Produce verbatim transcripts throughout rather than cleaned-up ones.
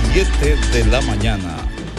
siete de la mañana.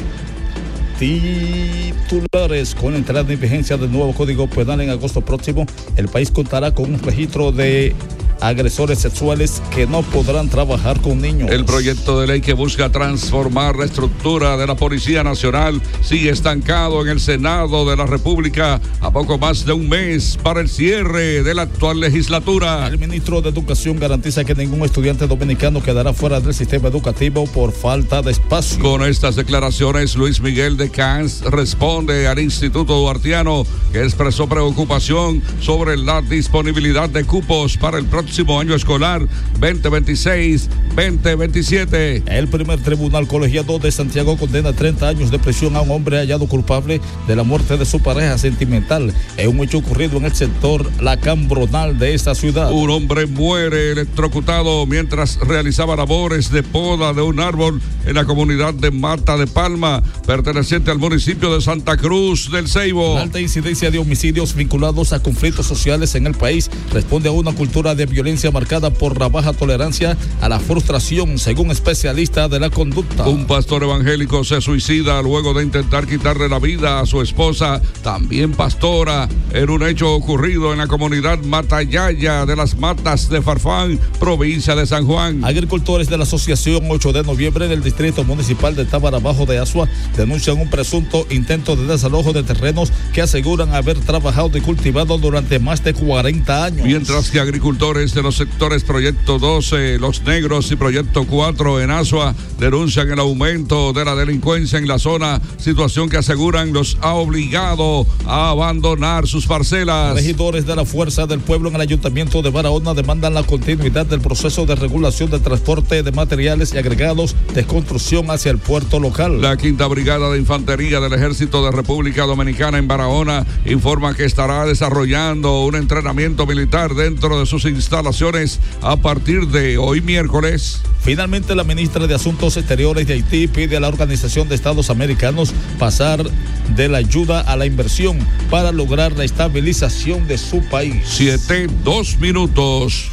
Titulares: con la entrada en vigencia del nuevo Código Penal en agosto próximo, el país contará con un registro de agresores sexuales que no podrán trabajar con niños. El proyecto de ley que busca transformar la estructura de la Policía Nacional sigue estancado en el Senado de la República a poco más de un mes para el cierre de la actual legislatura. El ministro de Educación garantiza que ningún estudiante dominicano quedará fuera del sistema educativo por falta de espacio. Con estas declaraciones, Luis Miguel de Camps responde al Instituto Duartiano, que expresó preocupación sobre la disponibilidad de cupos para el próximo año escolar veinte veintiséis veinte veintisiete. El primer tribunal colegiado de Santiago condena treinta años de prisión a un hombre hallado culpable de la muerte de su pareja sentimental en un hecho ocurrido en el sector La Cambronal de esta ciudad. Un hombre muere electrocutado mientras realizaba labores de poda de un árbol en la comunidad de Mata de Palma, perteneciente al municipio de Santa Cruz del Ceibo. La alta incidencia de homicidios vinculados a conflictos sociales en el país responde a una cultura de violencia marcada por la baja tolerancia a la frustración, según especialistas de la conducta. Un pastor evangélico se suicida luego de intentar quitarle la vida a su esposa, también pastora, en un hecho ocurrido en la comunidad Matayaya de las Matas de Farfán, provincia de San Juan. Agricultores de la asociación ocho de noviembre del distrito municipal de Tábara Bajo de Asua denuncian un presunto intento de desalojo de terrenos que aseguran haber trabajado y cultivado durante más de cuarenta años. Mientras que agricultores de los sectores Proyecto doce, Los Negros y Proyecto cuatro en Asua denuncian el aumento de la delincuencia en la zona, situación que aseguran los ha obligado a abandonar sus parcelas. Regidores de la Fuerza del Pueblo en el Ayuntamiento de Barahona demandan la continuidad del proceso de regulación del transporte de materiales y agregados de construcción hacia el puerto local. La Quinta Brigada de Infantería del Ejército de República Dominicana en Barahona informa que estará desarrollando un entrenamiento militar dentro de sus instalaciones a partir de hoy miércoles. Finalmente, la ministra de Asuntos Exteriores de Haití pide a la Organización de Estados Americanos pasar de la ayuda a la inversión para lograr la estabilización de su país. Siete, dos minutos.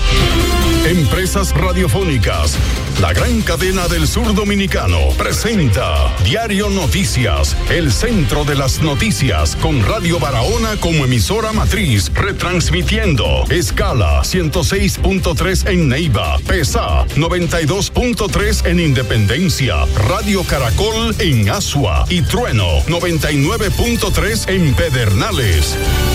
Empresas Radiofónicas, la gran cadena del sur dominicano, presenta Diario Noticias, el centro de las noticias, con Radio Barahona como emisora matriz, retransmitiendo escala ciento seis punto tres en Neiva, PESA noventa y dos punto tres en Independencia, Radio Caracol en Asua y Trueno noventa y nueve punto tres en Pedernales.